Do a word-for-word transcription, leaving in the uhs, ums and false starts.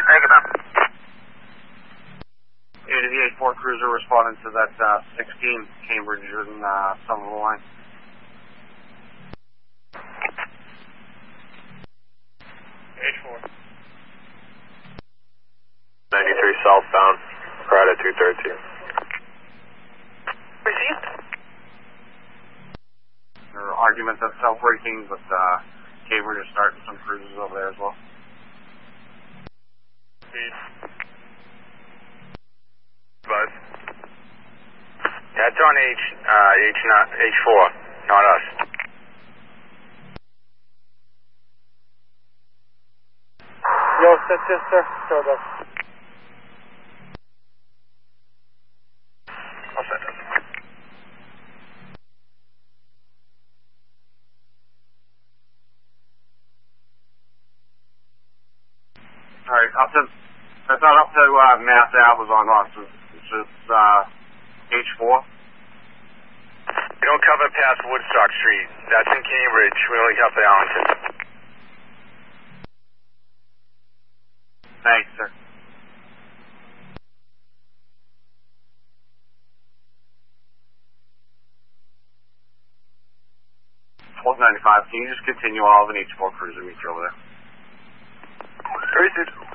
Thank you, ma'am. A to the H four cruiser responding to that uh, sixteen Cambridge and uh, Somerville line. H four. ninety-three southbound, right at two thirteen. Received. There are arguments of self-braking, but uh, Cambridge is starting some cruises over there as well. Speed. Buzz. Yeah, it's on H, uh, H, not, H four, not us. Yo, set this, sir. Turbo. I'll set this. Alright, up to, that's not up to uh, Mass Ave was on us. It's just uh, H four. We don't cover past Woodstock Street. That's in Cambridge. We only cover Arlington. Thanks, sir. twelve ninety-five, can you just continue all of an H four cruiser meet you over there? Received.